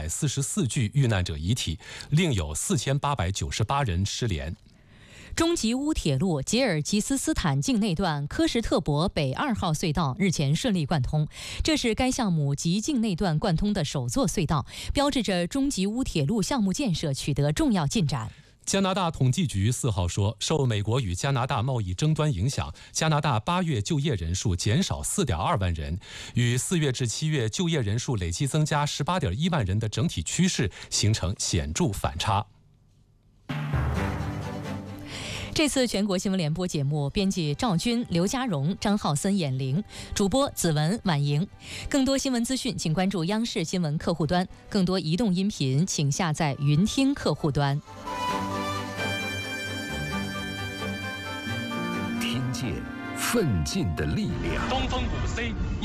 344具遇难者遗体，另有4898人失联。 中吉乌铁路吉尔吉斯斯坦境内段科什特博北2号隧道日前顺利贯通，这是该项目及境内段贯通的首座隧道，标志着中吉乌铁路项目建设取得重要进展。 加拿大统计局4号说，受美国与加拿大贸易争端影响，加拿大8月就业人数减少4.2万人，与4月至7月就业人数累计增加18.1万人的整体趋势形成显著反差。 这次全国新闻联播节目，编辑赵军、刘家荣、张浩森、闫玲，主播子文、婉莹。更多新闻资讯，请关注央视新闻客户端；更多移动音频，请下载云听客户端。 听见奋进的力量。 东风5C